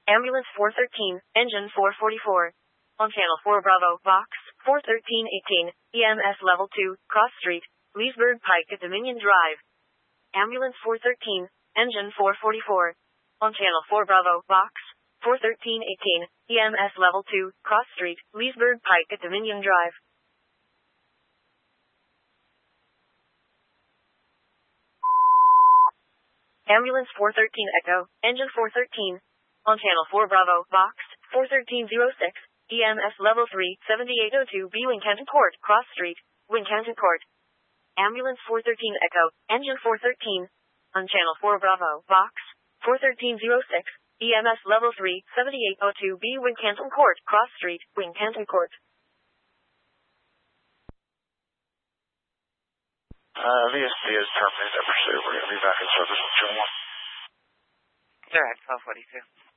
Ambulance 413, engine 444. On channel 4 Bravo, Vox, 41318, EMS level 2, Cross Street, Leesburg Pike at Dominion Drive. Ambulance 413, engine 444. On channel 4 Bravo, Vox, 41318, EMS level 2, Cross Street, Leesburg Pike at Dominion Drive. Ambulance 413 Echo, engine 413. On channel 4 Bravo, Vox, 41306, EMS level 3, 7802B Wincanton Court, Cross Street, Wincanton Court. Ambulance 413 Echo, engine 413. On channel 4 Bravo, Vox, 41306, EMS level 3, 7802B Wincanton Court, Cross Street, Wincanton Court. VSD is terminated. We're going to be back in service with Joe 1. Direct 1242.